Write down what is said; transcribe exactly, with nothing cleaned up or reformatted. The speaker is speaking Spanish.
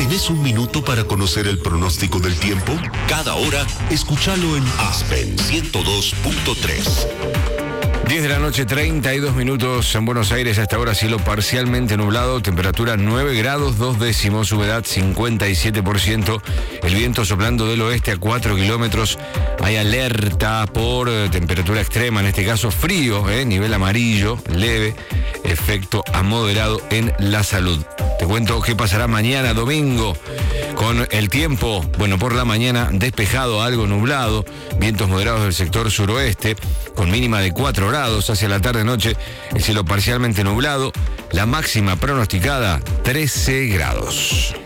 ¿Tenés un minuto para conocer el pronóstico del tiempo? Cada hora, escúchalo en Aspen ciento dos punto tres. diez de la noche, treinta y dos minutos en Buenos Aires. Hasta ahora cielo parcialmente nublado, temperatura nueve grados, dos décimos, humedad cincuenta y siete por ciento, el viento soplando del oeste a cuatro kilómetros. Hay alerta por eh, temperatura extrema, en este caso frío, eh, nivel amarillo, leve, efecto a moderado en la salud. Te cuento qué pasará mañana domingo con el tiempo. Bueno, por la mañana despejado, algo nublado, vientos moderados del sector suroeste, con mínima de cuatro grados. Hacia la tarde-noche, el cielo parcialmente nublado, la máxima pronosticada trece grados.